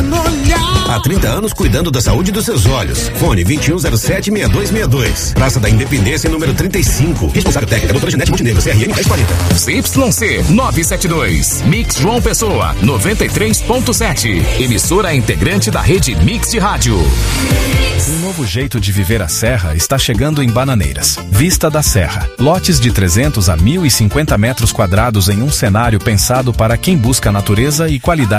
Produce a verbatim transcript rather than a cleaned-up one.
no olhar. Há trinta anos cuidando da saúde dos seus olhos. Fone vinte e um zero sete, seis dois seis dois. Praça da Independência, número trinta e cinco. Responsável técnica, doutora Janete Montenegro, C R M dez quarenta. C Y C novecentos e setenta e dois. Mix João Pessoa, noventa e três ponto sete. Emissora integrante da rede Mix de Rádio. Um novo jeito de viver a Serra está chegando em Bananeiras. Vista da Serra. Lotes de trezentos a mil e cinquenta metros quadrados em um cenário pensado para quem busca natureza e qualidade